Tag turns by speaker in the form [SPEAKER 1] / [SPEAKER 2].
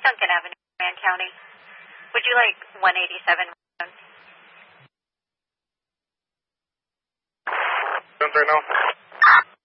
[SPEAKER 1] Duncan Avenue, Man County. Would you like 187?
[SPEAKER 2] Right now.